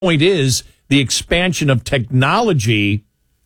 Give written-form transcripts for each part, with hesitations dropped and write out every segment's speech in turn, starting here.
point is the expansion of technology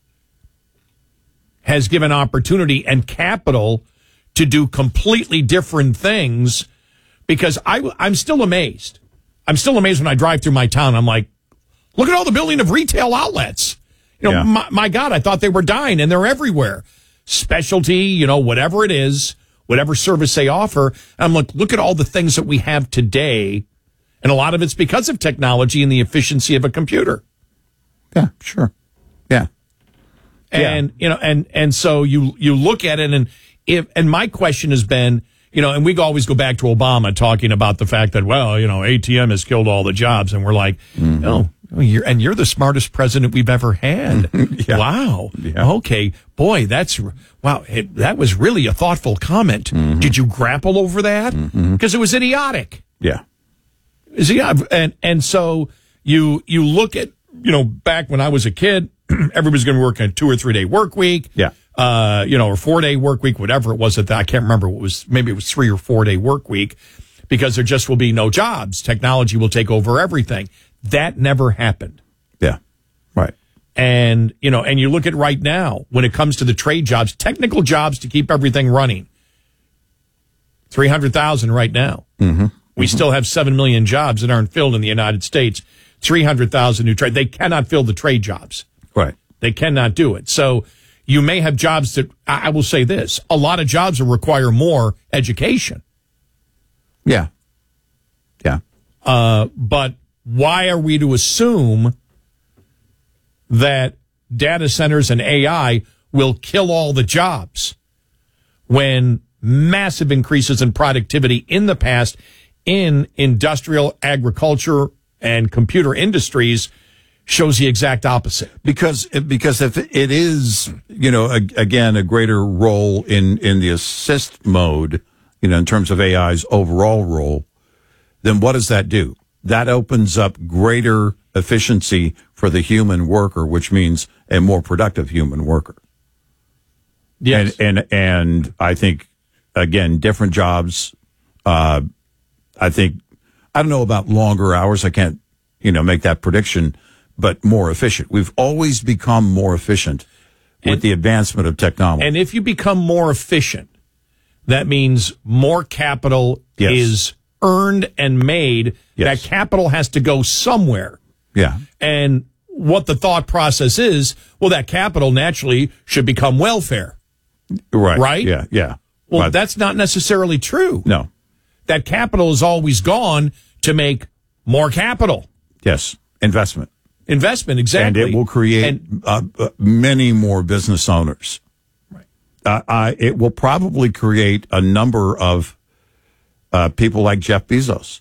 has given opportunity and capital to do completely different things, because I'm still amazed. I'm still amazed when I drive through my town. I'm like, look at all the building of retail outlets. My God, I thought they were dying, and they're everywhere. Specialty, whatever it is, whatever service they offer. I'm like, look at all the things that we have today, and a lot of it's because of technology and the efficiency of a computer. Yeah, sure. Yeah. And, and so you look at it, and my question has been, and we always go back to Obama talking about the fact that, ATM has killed all the jobs. And we're like, you're the smartest president we've ever had. Yeah. Wow. Yeah. Okay. Boy, that was really a thoughtful comment. Mm-hmm. Did you grapple over that? Because it was idiotic. Yeah. And so you look at, back when I was a kid, everybody's going to work a 2 or 3 day work week. Yeah. Or 4 day work week, whatever it was I can't remember what it was. Maybe it was 3 or 4 day work week, because there just will be no jobs. Technology will take over everything. That never happened. Yeah. Right. And, and you look at right now, when it comes to the trade jobs, technical jobs to keep everything running, 300,000 right now. Mm-hmm. We still have 7 million jobs that aren't filled in the United States. 300,000 new trade. They cannot fill the trade jobs. Right. They cannot do it. So you may have jobs that, I will say this, a lot of jobs will require more education. Yeah. Yeah. But why are we to assume that data centers and AI will kill all the jobs when massive increases in productivity in the past in industrial, agriculture, and computer industries shows the exact opposite? Because if it is, again, a greater role in the assist mode, in terms of AI's overall role, then what does that do? That opens up greater efficiency for the human worker, which means a more productive human worker. Yes. And I think, again, different jobs, I don't know about longer hours. I can't, make that prediction, but more efficient. We've always become more efficient with the advancement of technology. And if you become more efficient, that means more capital is earned and made. Yes. That capital has to go somewhere. Yeah. And what the thought process is, that capital naturally should become welfare. Right. Right? Yeah, yeah. Well, but that's not necessarily true. No. That capital is always gone to make more capital. Yes. Investment, exactly. And it will create many more business owners. Right. It will probably create a number of people like Jeff Bezos.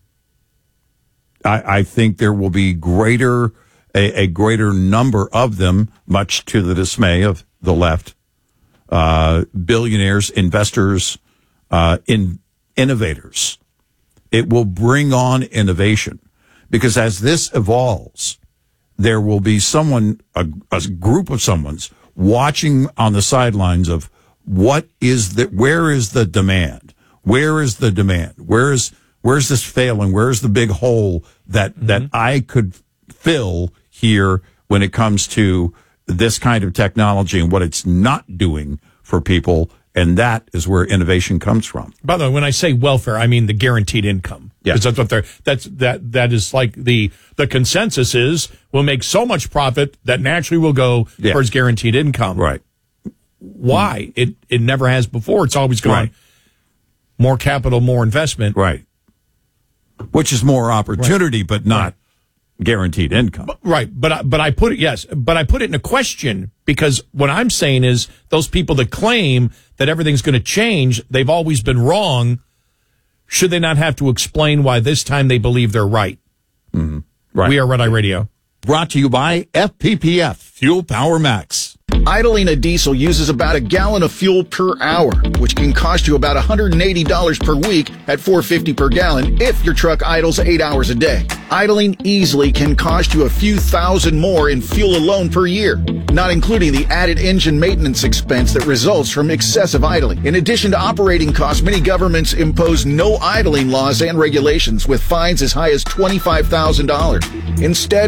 I think there will be a greater number of them, much to the dismay of the left, billionaires, investors, innovators. It will bring on innovation, because as this evolves, there will be a group of someone's watching on the sidelines of where is the demand? Where is the demand? Where's this failing? Where's the big hole that I could fill here when it comes to this kind of technology and what it's not doing for people? And that is where innovation comes from. By the way, when I say welfare, I mean the guaranteed income. Yeah. Because that's what that is like the consensus is, we'll make so much profit that naturally will go towards guaranteed income. Right. Why? It never has before. It's always gone more capital, more investment. Right. Which is more opportunity, but not guaranteed income. But I put it in a question, because what I'm saying is those people that claim that everything's going to change, they've always been wrong. Should they not have to explain why this time they believe they're right? Mm-hmm. Right. We are Red Eye Radio. Brought to you by FPPF, Fuel Power Max. Idling a diesel uses about a gallon of fuel per hour, which can cost you about $180 per week at $4.50 per gallon if your truck idles 8 hours a day. Idling easily can cost you a few thousand more in fuel alone per year, not including the added engine maintenance expense that results from excessive idling. In addition to operating costs, many governments impose no idling laws and regulations with fines as high as $25,000. Instead,